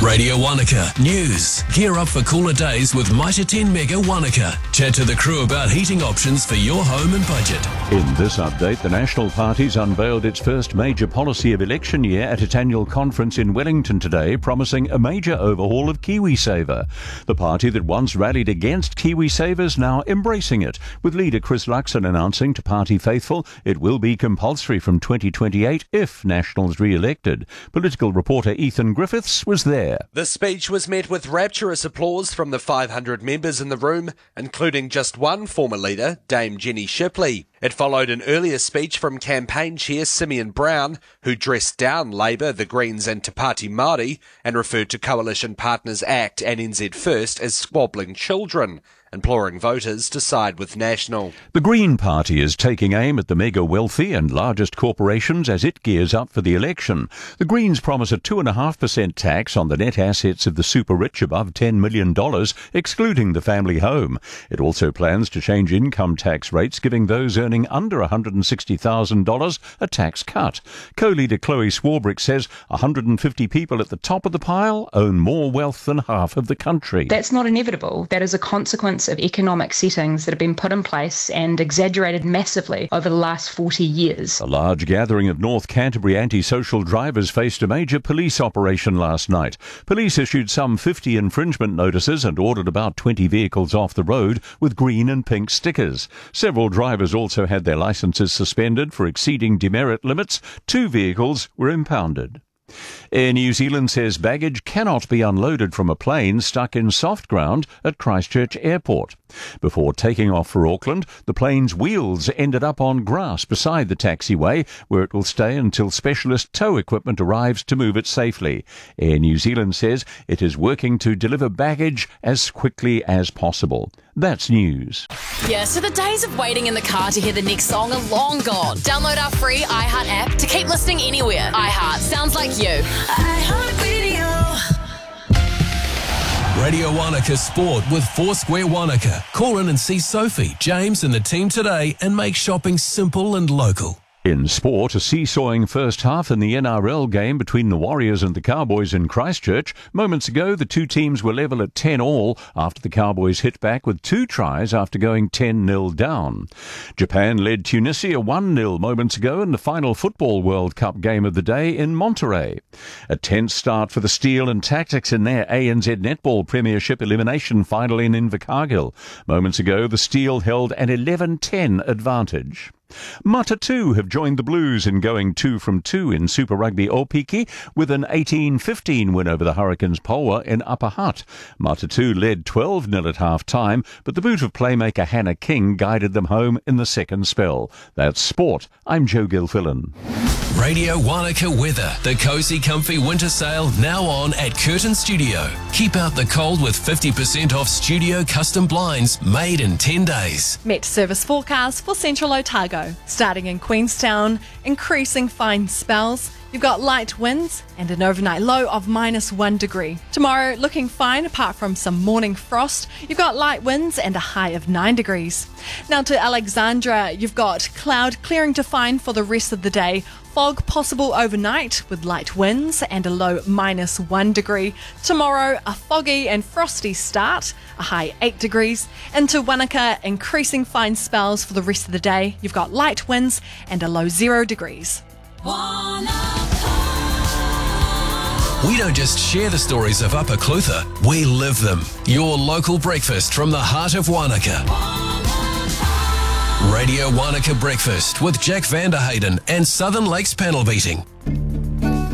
Radio Wanaka News. Gear up for cooler days with Mitre 10 Mega Wanaka. Chat to the crew about heating options for your home and budget. In this update, the National Party's unveiled its first major policy of election year at its annual conference in Wellington today, promising a major overhaul of KiwiSaver. The party that once rallied against KiwiSaver's now embracing it, with leader Chris Luxon announcing to party faithful it will be compulsory from 2028 if Nationals re-elected. Political reporter Ethan Griffiths was there. The speech was met with rapturous applause from the 500 members in the room, including just one former leader, Dame Jenny Shipley. It followed an earlier speech from campaign chair Simeon Brown, who dressed down Labour, the Greens and Te Pāti Māori, and referred to Coalition Partners Act and NZ First as squabbling children, imploring voters to side with National. The Green Party is taking aim at the mega wealthy and largest corporations as it gears up for the election. The Greens promise a 2.5% tax on the net assets of the super rich above $10 million, excluding the family home. It also plans to change income tax rates, giving those earning under $160,000 a tax cut. Co-leader Chloe Swarbrick says 150 people at the top of the pile own more wealth than half of the country. That's not inevitable. That is a consequence of economic settings that have been put in place and exaggerated massively over the last 40 years. A large gathering of North Canterbury antisocial drivers faced a major police operation last night. Police issued some 50 infringement notices and ordered about 20 vehicles off the road with green and pink stickers. Several drivers also had their licences suspended for exceeding demerit limits. 2 vehicles were impounded. Air New Zealand says baggage cannot be unloaded from a plane stuck in soft ground at Christchurch Airport. Before taking off for Auckland, the plane's wheels ended up on grass beside the taxiway, where it will stay until specialist tow equipment arrives to move it safely. Air New Zealand says it is working to deliver baggage as quickly as possible. That's news. Yeah, so the days of waiting in the car to hear the next song are long gone. Download our free iHeart app to keep listening anywhere. iHeart sounds like you. iHeartRadio. Radio Wanaka Sport with Foursquare Wanaka. Call in and see Sophie, James and the team today and make shopping simple and local. In sport, a seesawing first half in the NRL game between the Warriors and the Cowboys in Christchurch. Moments ago, the two teams were level at 10-all after the Cowboys hit back with 2 tries after going 10-0 down. Japan led Tunisia 1-0 moments ago in the final Football World Cup game of the day in Monterrey. A tense start for the Steel and Tactics in their ANZ Netball Premiership elimination final in Invercargill. Moments ago, the Steel held an 11-10 advantage. Matatu have joined the Blues in going 2 from 2 in Super Rugby Opiki with an 18-15 win over the Hurricanes Poa in Upper Hutt. Matatu led 12-0 at half-time, but the boot of playmaker Hannah King guided them home in the second spell. That's sport. I'm Joe Gilfillan. Radio Wanaka weather. The Cozy Comfy winter sale now on at Curtin Studio. Keep out the cold with 50% off studio custom blinds made in 10 days. Met service forecast for Central Otago. Starting in Queenstown, increasing fine spells. You've got light winds and an overnight low of -1 degree. Tomorrow, looking fine apart from some morning frost. You've got light winds and a high of 9 degrees. Now to Alexandra, you've got cloud clearing to fine for the rest of the day. Fog possible overnight with light winds and a low -1 degree. Tomorrow, a foggy and frosty start, a high 8 degrees. Into Wanaka, increasing fine spells for the rest of the day. You've got light winds and a low 0 degrees. We don't just share the stories of Upper Clutha, we live them. Your local breakfast from the heart of Wanaka. Radio Wanaka Breakfast with Jack Vanderhayden and Southern Lakes Panel Beating.